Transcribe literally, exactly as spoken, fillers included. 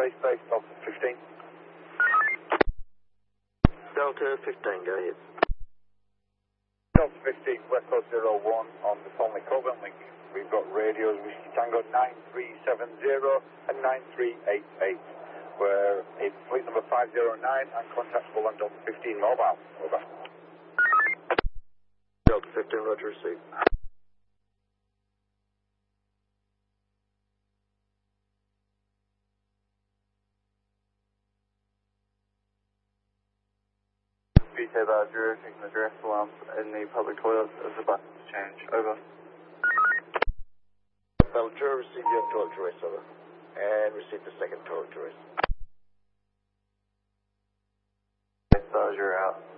Police Base, Delta fifteen. Delta fifteen, go ahead. Delta fifteen, West Coast zero one on the Thornley Coburn link. We've got radios Whiskey Tango nine three seven zero and nine three eight eight. We're in fleet number five zero nine and contactable on Delta fifteen mobile. Over. Delta fifteen, roger, receive. B K Badger, taking the direct alarm in the public toilet as the button to change. Over. Badger, receive your toilet to rest, over. And receive the second toilet to rest. Badger out.